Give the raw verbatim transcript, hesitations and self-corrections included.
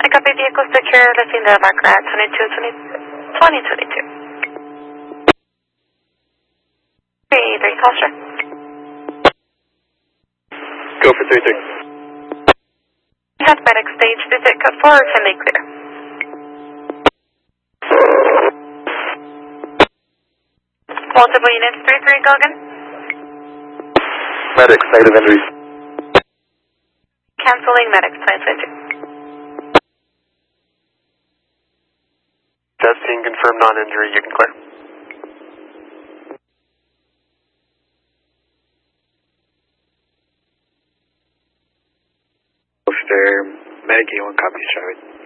copy vehicle secure, lifting the marker at twenty-two twenty, twenty twenty-two. three three, Foster. Go for three three. Have medic stage visit code four, can they clear? Multiple units, three three, go again. Medics, negative injuries. Canceling medics, twenty twenty-two. Testing, confirmed non-injury, you can clear. Medic A one copies, Charlie.